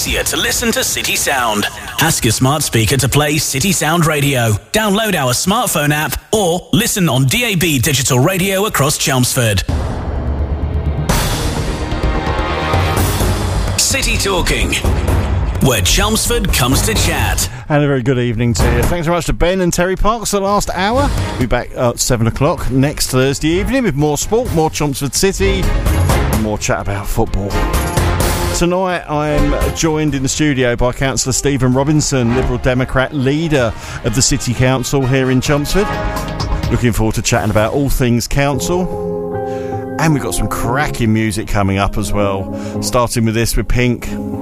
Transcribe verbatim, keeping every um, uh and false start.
easier to listen to City Sound. Ask your smart speaker to play City Sound Radio. Download our smartphone app or listen on D A B digital radio across Chelmsford. City Talking, where Chelmsford comes to chat. And a very good evening to you. Thanks very much to Ben and Terry Parks for the last hour. We'll be back at seven o'clock next Thursday evening with more sport, more Chelmsford City, and more chat about football. Tonight I'm joined in the studio by Councillor Stephen Robinson, Liberal Democrat leader of the City Council here in Chelmsford. Looking forward to chatting about all things council. And we've got some cracking music coming up as well. Starting with this with Pink.